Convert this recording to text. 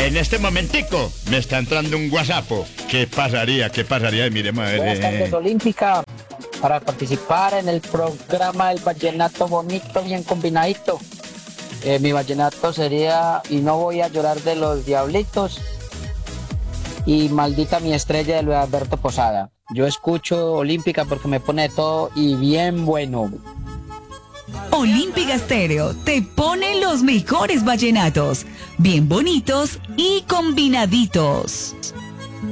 En este momentico me está entrando un WhatsApp. ¿Qué pasaría? ¿Qué pasaría? Miremos a ver. Buenas tardes, Olímpica. Para participar en el programa del vallenato bonito, bien combinadito. Mi vallenato sería Y no voy a llorar de los diablitos y Maldita mi estrella de Luis Alberto Posada. Yo escucho Olímpica porque me pone de todo y bien bueno. Olímpica Estéreo te pone los mejores vallenatos, bien bonitos y combinaditos.